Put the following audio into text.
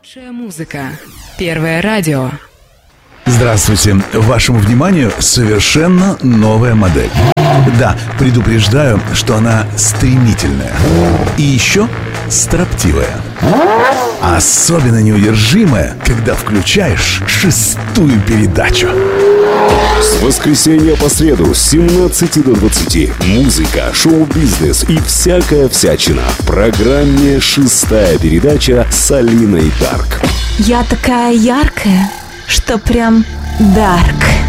Лучшая музыка. Первое радио. Здравствуйте. Вашему вниманию совершенно новая модель. Да, предупреждаю, что она стремительная. И еще строптивая. Особенно неудержимая, когда включаешь 6-ю передачу. С воскресенья по среду с 17 до 20. Музыка, шоу-бизнес и всякая всячина. В программе «6-я передача» с Алиной Дарк. Я такая яркая, что прям дарк.